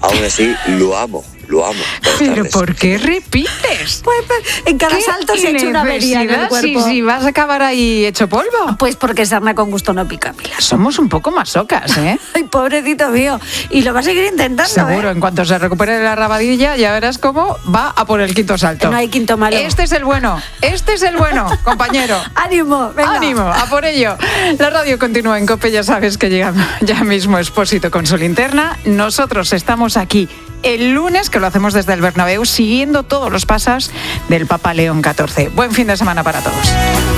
aún así lo amo. ¿Pero por qué repites? Pues en cada salto se ha hecho una avería en el cuerpo. Sí, vas a acabar ahí hecho polvo. Pues porque sarna con gusto no pica, Pilar. Somos un poco masocas, ¿eh? Ay, pobrecito mío. Y lo va a seguir intentando, Seguro, en cuanto se recupere de la rabadilla, ya verás cómo va a por el quinto salto. No hay quinto malo. Este es el bueno, compañero. ¡Ánimo! Venga. ¡Ánimo! A por ello. La radio continúa en COPE, ya sabes que llega ya mismo Expósito con su linterna. Nosotros estamos aquí el lunes, que lo hacemos desde el Bernabéu, siguiendo todos los pasos del Papa León XIV. Buen fin de semana para todos.